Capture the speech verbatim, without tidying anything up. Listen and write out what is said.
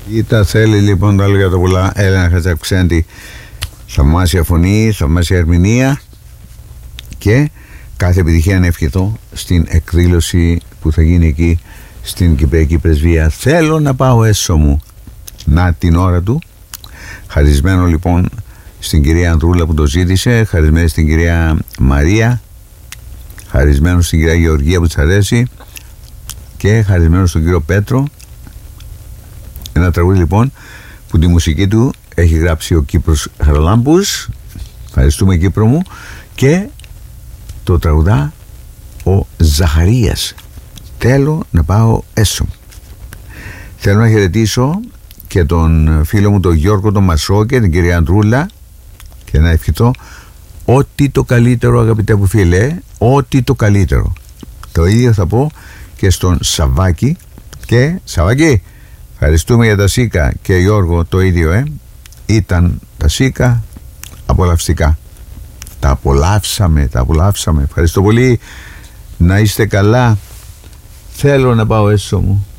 Κοίτα, θέλει λοιπόν τα λόγια του πουλά Έλενα Χατζακουξέντη. Θαυμάσια φωνή, θαυμάσια ερμηνεία και κάθε επιτυχία να ευχηθώ στην εκδήλωση που θα γίνει εκεί στην Κυπριακή Πρεσβεία. Θέλω να πάω έσω μου. Να την ώρα του. Χαρισμένο λοιπόν στην κυρία Ανδρούλα που το ζήτησε, χαρισμένο στην κυρία Μαρία, χαρισμένο στην κυρία Γεωργία που της αρέσει και χαρισμένο στον κύριο Πέτρο. Ένα τραγούδι λοιπόν που τη μουσική του έχει γράψει ο Κύπρος Χαραλάμπους. Ευχαριστούμε Κύπρο μου. Και το τραγουδά ο Ζαχαρίας. Θέλω να πάω έσω. Θέλω να χαιρετήσω και τον φίλο μου τον Γιώργο τον Μασό και την κυρία Αντρούλα και να ευχηθώ ό,τι το καλύτερο, αγαπητέ μου φίλε, ό,τι το καλύτερο. Το ίδιο θα πω και στον Σαββάκη. Και Σαββάκη, ευχαριστούμε για τα σίκα. Και Γιώργο το ίδιο, ε ήταν τα σίκα απολαυστικά. Τα απολαύσαμε, τα απολαύσαμε. Ευχαριστώ πολύ. Να είστε καλά. Θέλω να πάω έσω μου.